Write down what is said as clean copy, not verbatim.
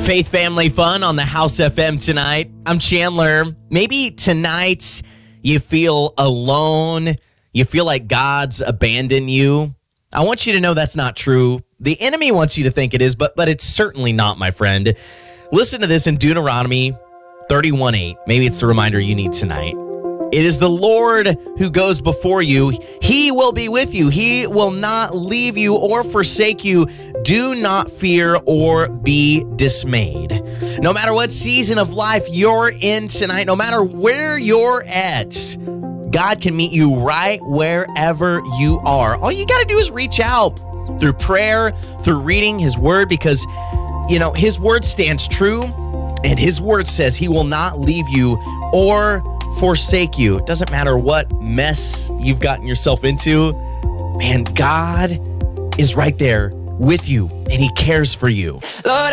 Faith Family Fun on the House FM tonight. I'm Chandler. Maybe tonight you feel alone. You feel like God's abandoned you. I want you to know that's not true. The enemy wants you to think it is, but it's certainly not, my friend. Listen to this in Deuteronomy 31:8. Maybe it's the reminder you need tonight. It is the Lord who goes before you. He will be with you. He will not leave you or forsake you. Do not fear or be dismayed. No matter what season of life you're in tonight, no matter where you're at, God can meet you right wherever you are. All you got to do is reach out through prayer, through reading His Word, because, His Word stands true, and His Word says He will not leave you or forsake you. It doesn't matter what mess you've gotten yourself into. Man, God is right there with you, and He cares for you. Lord,